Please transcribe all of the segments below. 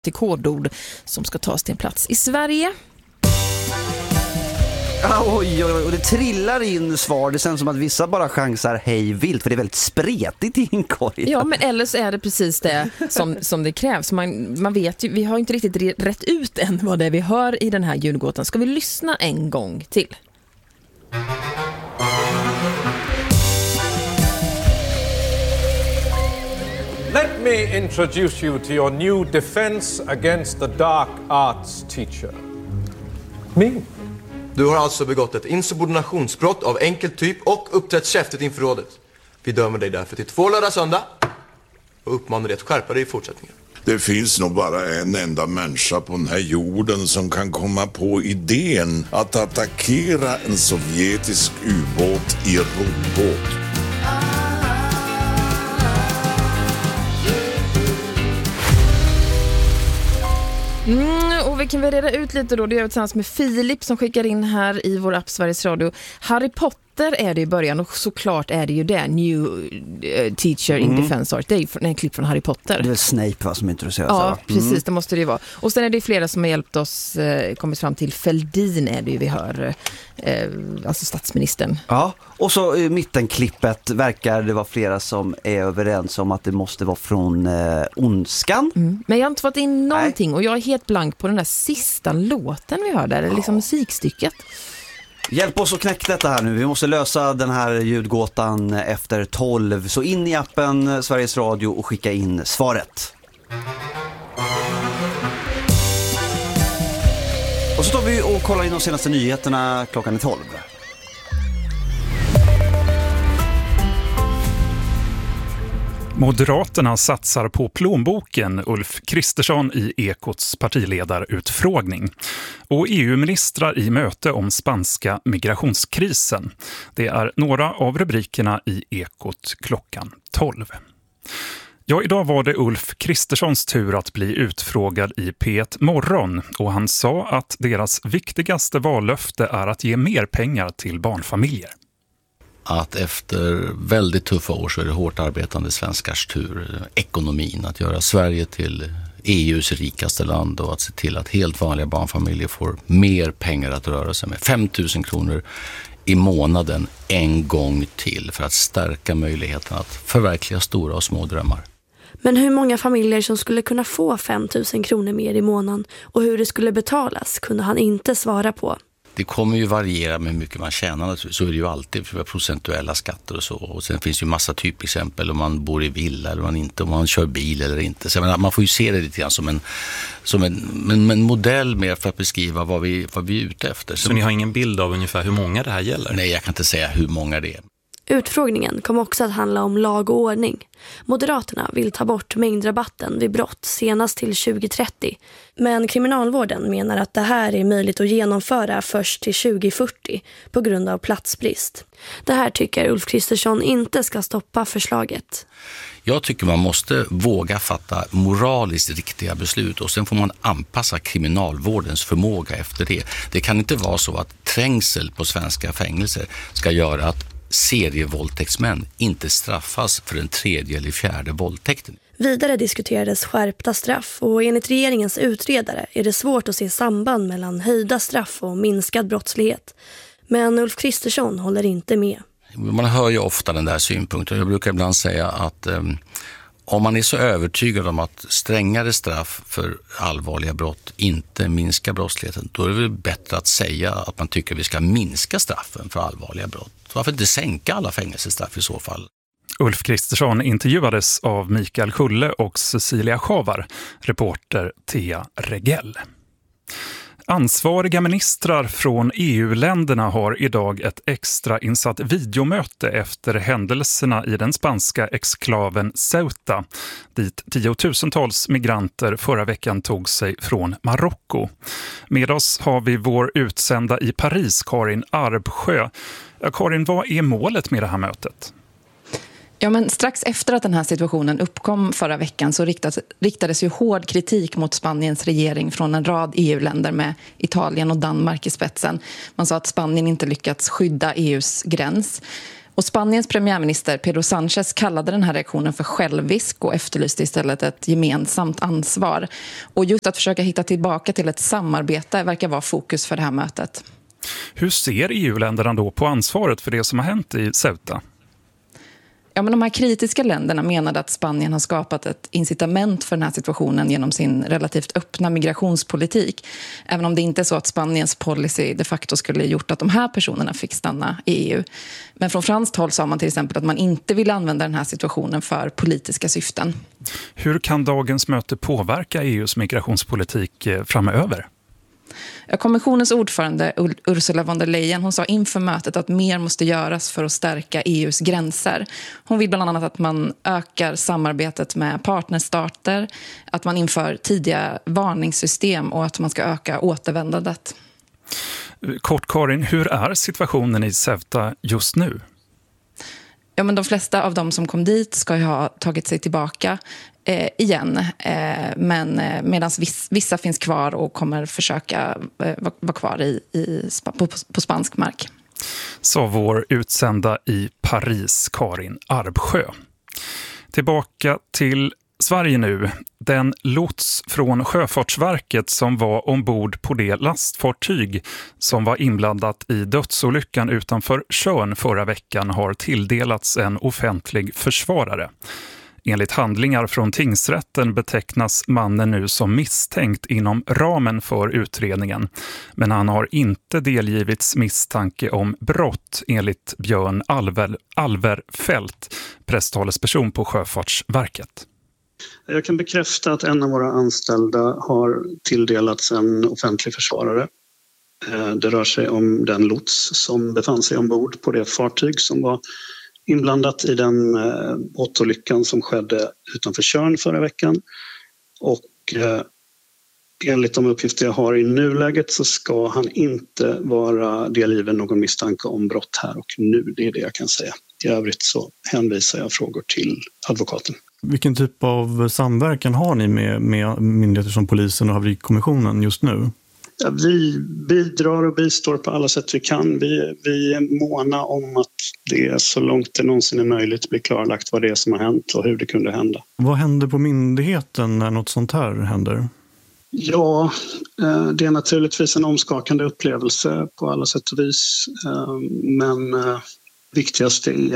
till kodord som ska tas till en plats i Sverige. Oj, och det trillar in svar. Det känns som att vissa bara chansar hej vilt, för det är väldigt spretigt i inkorgen. Ja, men eller så är det precis det som det krävs. Man vet ju, vi har inte riktigt rätt ut än vad det är vi hör i den här ljudgåtan. Ska vi lyssna en gång till? Let me introduce you to your new defense against the dark arts teacher. Me. Du har alltså begått ett insubordinationsbrott av enkel typ och uppträtt käftigt inför rådet. Vi dömer dig därför till 2 lördag-söndag och uppmanar dig att skärpa dig i fortsättningen. Det finns nog bara en enda människa på den här jorden som kan komma på idén att attackera en sovjetisk ubåt i roddbåt. Och vi kan väl reda ut lite då. Det gör vi tillsammans med Filip som skickar in här i vår app Sveriges Radio. Harry Potter är det i början och såklart är det ju det. New Teacher in Defense Art. Det är ju en klipp från Harry Potter. Det är Snape som introduceras. Ja, precis. Det måste det ju vara. Och sen är det flera som har hjälpt oss kommit fram till Fälldin är det ju vi hör. Alltså statsministern. Ja, och så i mittenklippet verkar det vara flera som är överens om att det måste vara från Ondskan. Men jag har inte fått in någonting och jag är helt blank på den där sista låten vi hörde. Eller liksom musikstycket. Hjälp oss att knäcka detta här nu. Vi måste lösa den här ljudgåtan efter 12. Så in i appen Sveriges Radio och skicka in svaret. Och så tar vi och kollar in de senaste nyheterna klockan är 12. Moderaterna satsar på plånboken, Ulf Kristersson i Ekots partiledarutfrågning. Och EU-ministrar i möte om spanska migrationskrisen. Det är några av rubrikerna i Ekot klockan 12. Ja, idag var det Ulf Kristerssons tur att bli utfrågad i P1 Morgon och han sa att deras viktigaste vallöfte är att ge mer pengar till barnfamiljer. Att efter väldigt tuffa år så är det hårt arbetande svenskars tur, ekonomin, att göra Sverige till EUs rikaste land och att se till att helt vanliga barnfamiljer får mer pengar att röra sig med. 5 000 kronor i månaden en gång till för att stärka möjligheten att förverkliga stora och små drömmar. Men hur många familjer som skulle kunna få 5 000 kronor mer i månaden och hur det skulle betalas kunde han inte svara på. Det kommer ju variera med hur mycket man tjänar, så är det ju alltid för procentuella skatter och så. Och sen finns det ju massa typexempel om man bor i villa eller man inte, om man kör bil eller inte. Så man får ju se det lite grann som en modell mer för att beskriva vad vi är ute efter. Så ni har ingen bild av ungefär hur många det här gäller? Nej, jag kan inte säga hur många det är. Utfrågningen kom också att handla om lag och ordning. Moderaterna vill ta bort mängdrabatten vid brott senast till 2030. Men kriminalvården menar att det här är möjligt att genomföra först till 2040 på grund av platsbrist. Det här tycker Ulf Kristersson inte ska stoppa förslaget. Jag tycker man måste våga fatta moraliskt riktiga beslut och sen får man anpassa kriminalvårdens förmåga efter det. Det kan inte vara så att trängsel på svenska fängelser ska göra att serievåldtäktsmän inte straffas för den 3:e eller 4:e våldtäkten. Vidare diskuterades skärpta straff och enligt regeringens utredare är det svårt att se samband mellan höjda straff och minskad brottslighet. Men Ulf Kristersson håller inte med. Man hör ju ofta den där synpunkten. Jag brukar ibland säga att om man är så övertygad om att strängare straff för allvarliga brott inte minskar brottsligheten, då är det väl bättre att säga att man tycker att vi ska minska straffen för allvarliga brott. Varför inte sänka alla fängelsestraff i så fall? Ulf Kristersson intervjuades av Mikael Kulle och Cecilia Schavar, reporter Thea Regell. Ansvariga ministrar från EU-länderna har idag ett extra insatt videomöte efter händelserna i den spanska exklaven Ceuta, dit 10-tusentals migranter förra veckan tog sig från Marocko. Med oss har vi vår utsända i Paris, Karin Arbsjö. Karin, vad är målet med det här mötet? Ja, men strax efter att den här situationen uppkom förra veckan så riktades ju hård kritik mot Spaniens regering från en rad EU-länder med Italien och Danmark i spetsen. Man sa att Spanien inte lyckats skydda EUs gräns. Och Spaniens premiärminister Pedro Sánchez kallade den här reaktionen för självisk och efterlyste istället ett gemensamt ansvar. Och just att försöka hitta tillbaka till ett samarbete verkar vara fokus för det här mötet. Hur ser EU-länderna då på ansvaret för det som har hänt i Ceuta? Ja, men de här kritiska länderna menade att Spanien har skapat ett incitament för den här situationen genom sin relativt öppna migrationspolitik. Även om det inte är så att Spaniens policy de facto skulle gjort att de här personerna fick stanna i EU. Men från franskt håll sa man till exempel att man inte vill använda den här situationen för politiska syften. Hur kan dagens möte påverka EUs migrationspolitik framöver? Kommissionens ordförande Ursula von der Leyen, hon sa inför mötet att mer måste göras för att stärka EUs gränser. Hon vill bland annat att man ökar samarbetet med partnerstater, att man inför tidiga varningssystem och att man ska öka återvändandet. Kort Karin, hur är situationen i Ceuta just nu? Ja, men de flesta av dem som kom dit ska ju ha tagit sig tillbaka igen. Men medan vissa finns kvar och kommer försöka vara kvar på spansk mark. Sa vår utsända i Paris, Karin Arbsjö. Tillbaka till Sverige nu. Den lots från Sjöfartsverket som var ombord på det lastfartyg som var inblandat i dödsolyckan utanför Tjörn förra veckan har tilldelats en offentlig försvarare. Enligt handlingar från tingsrätten betecknas mannen nu som misstänkt inom ramen för utredningen. Men han har inte delgivits misstanke om brott enligt Björn Alverfelt, presstalesperson på Sjöfartsverket. Jag kan bekräfta att en av våra anställda har tilldelats en offentlig försvarare. Det rör sig om den lots som befann sig ombord på det fartyg som var inblandat i den båtolyckan som skedde utanför Tjörn förra veckan. Och enligt de uppgifter jag har i nuläget så ska han inte vara delgiven någon misstanke om brott här och nu. Det är det jag kan säga. I övrigt så hänvisar jag frågor till advokaten. Vilken typ av samverkan har ni med myndigheter som polisen och haverikommissionen just nu? Ja, vi bidrar och bistår på alla sätt vi kan. Vi är måna om att det så långt det någonsin är möjligt blir klarlagt vad det är som har hänt och hur det kunde hända. Vad händer på myndigheten när något sånt här händer? Ja, det är naturligtvis en omskakande upplevelse på alla sätt och vis. Men viktigast är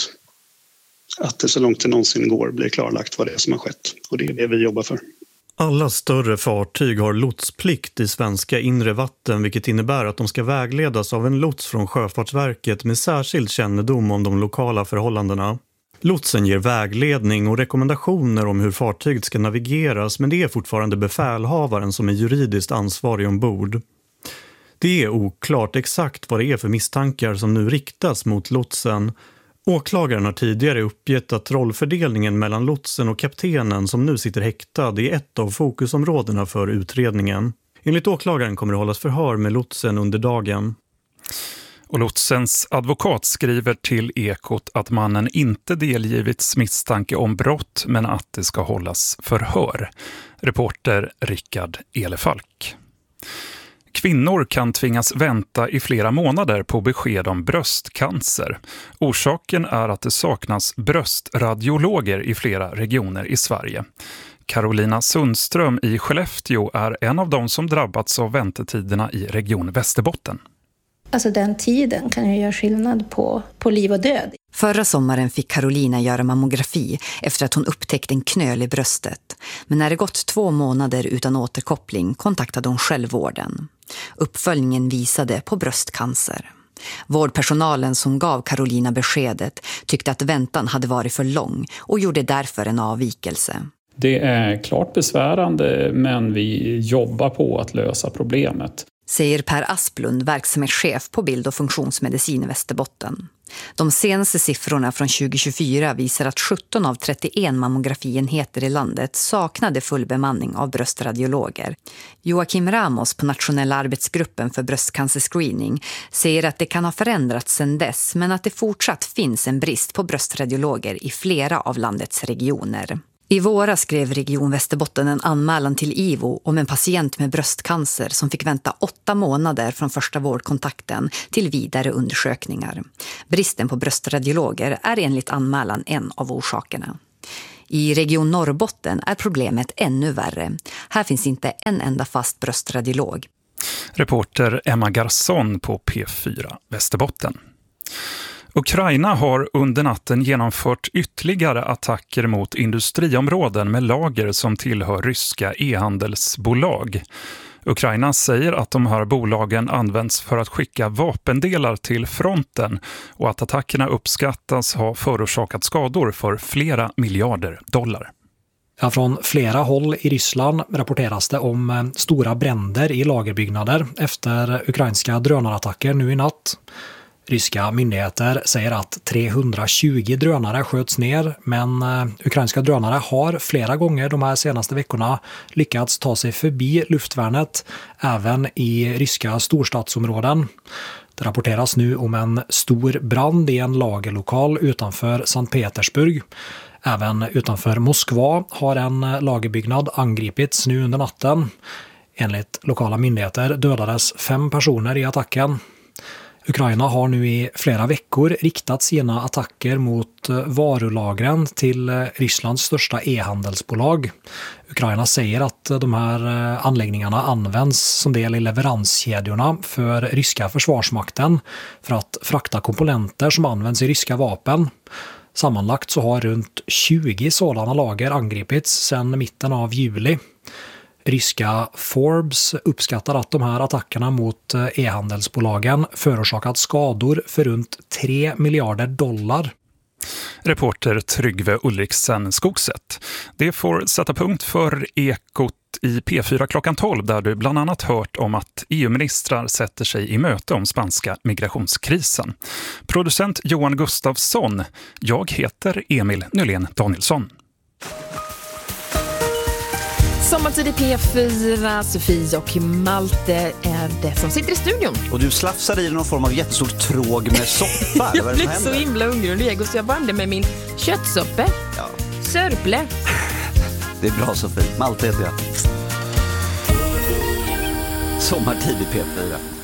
att det så långt det någonsin går blir klarlagt vad det är som har skett. Och det är det vi jobbar för. Alla större fartyg har lotsplikt i svenska inre vatten, vilket innebär att de ska vägledas av en lots från Sjöfartsverket med särskild kännedom om de lokala förhållandena. Lotsen ger vägledning och rekommendationer om hur fartyget ska navigeras, men det är fortfarande befälhavaren som är juridiskt ansvarig ombord. Det är oklart exakt vad det är för misstankar som nu riktas mot lotsen. Åklagaren har tidigare uppgett att rollfördelningen mellan lotsen och kaptenen som nu sitter häktad är ett av fokusområdena för utredningen. Enligt åklagaren kommer det hållas förhör med lotsen under dagen. Och lotsens advokat skriver till Ekot att mannen inte delgivits misstanke om brott men att det ska hållas förhör. Reporter Rickard Elefalk. Kvinnor kan tvingas vänta i flera månader på besked om bröstcancer. Orsaken är att det saknas bröstradiologer i flera regioner i Sverige. Carolina Sundström i Skellefteå är en av de som drabbats av väntetiderna i region Västerbotten. Alltså den tiden kan ju göra skillnad på liv och död. Förra sommaren fick Carolina göra mammografi efter att hon upptäckte en knöl i bröstet. Men när det gått 2 månader utan återkoppling kontaktade hon självvården. Uppföljningen visade på bröstcancer. Vårdpersonalen som gav Carolina beskedet tyckte att väntan hade varit för lång och gjorde därför en avvikelse. Det är klart besvärande, men vi jobbar på att lösa problemet. Säger Per Asplund, verksamhetschef på bild- och funktionsmedicin i Västerbotten. De senaste siffrorna från 2024 visar att 17 av 31 mammografienheter i landet saknade full bemanning av bröstradiologer. Joakim Ramos på Nationella arbetsgruppen för bröstcancerscreening säger att det kan ha förändrats sedan dess, men att det fortsatt finns en brist på bröstradiologer i flera av landets regioner. I våras skrev Region Västerbotten en anmälan till IVO om en patient med bröstcancer som fick vänta 8 månader från första vårdkontakten till vidare undersökningar. Bristen på bröstradiologer är enligt anmälan en av orsakerna. I Region Norrbotten är problemet ännu värre. Här finns inte en enda fast bröstradiolog. Reporter Emma Garson på P4 Västerbotten. Ukraina har under natten genomfört ytterligare attacker mot industriområden med lager som tillhör ryska e-handelsbolag. Ukraina säger att de här bolagen används för att skicka vapendelar till fronten och att attackerna uppskattas ha förorsakat skador för flera miljarder dollar. Ja, från flera håll i Ryssland rapporteras det om stora bränder i lagerbyggnader efter ukrainska drönarattacker nu i natt. Ryska myndigheter säger att 320 drönare sköts ner, men ukrainska drönare har flera gånger de här senaste veckorna lyckats ta sig förbi luftvärnet även i ryska storstadsområden. Det rapporteras nu om en stor brand i en lagerlokal utanför Sankt Petersburg. Även utanför Moskva har en lagerbyggnad angripits nu under natten. Enligt lokala myndigheter dödades 5 personer i attacken. Ukraina har nu i flera veckor riktat sina attacker mot varulagren till Rysslands största e-handelsbolag. Ukraina säger att de här anläggningarna används som del i leveranskedjorna för ryska försvarsmakten för att frakta komponenter som används i ryska vapen. Sammanlagt så har runt 20 sådana lager angripits sedan mitten av juli. Ryska Forbes uppskattar att de här attackerna mot e-handelsbolagen förorsakat skador för runt 3 miljarder dollar. Reporter Tryggve Ulriksen Skogset. Det får sätta punkt för Ekot i P4 klockan 12 där du bland annat hört om att EU-ministrar sätter sig i möte om spanska migrationskrisen. Producent Johan Gustafsson. Jag heter Emil Nylén Danielsson. Sommartid i P4, Sofie och Malte är det som sitter i studion. Och du slafsar i någon form av jättestor tråg med soppa. Jag blev så himla hungrig och lego så jag värmde med min köttsoppe. Ja. Sörple. Det är bra Sofie, Malte heter jag. Sommartid i P4.